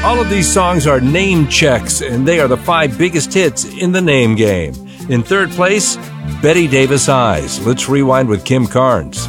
All of these songs are name checks, and they are the 5 biggest hits in the name game. In third place, Betty Davis Eyes. Let's rewind with Kim Carnes.